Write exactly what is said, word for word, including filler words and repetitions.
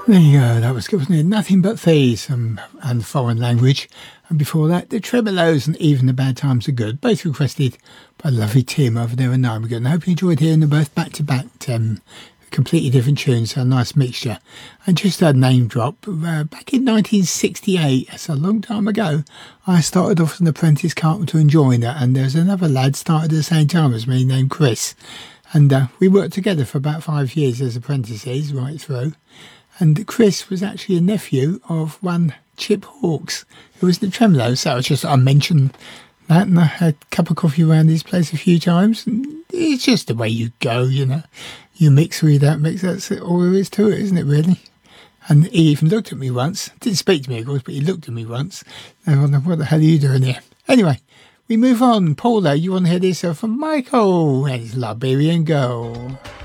There you go, that was good, wasn't it? Nothing But Thieves um, and Foreign Language. And before that, The Tremolos and Even the Bad Times Are Good, both requested by lovely Tim over there in Nijmegen. I hope you enjoyed hearing them both back to back. Um, completely different tunes, so a nice mixture. And just a name drop, uh, back in nineteen sixty-eight, that's a long time ago, I started off as an apprentice carpenter and joiner, and there's another lad started at the same time as me named Chris. And uh, we worked together for about five years as apprentices right through. And Chris was actually a nephew of one Chip Hawkes, who was the Tremolos. So I was just, I mentioned that, and I had a cup of coffee around his place a few times. And it's just the way you go, you know. You mix or you don't mix, that's all there is to it, isn't it, really? And he even looked at me once. Didn't speak to me, of course, but he looked at me once. And I wonder, what the hell are you doing here? Anyway, we move on. Paula, you want to hear this from Michael and his Liberian Girl.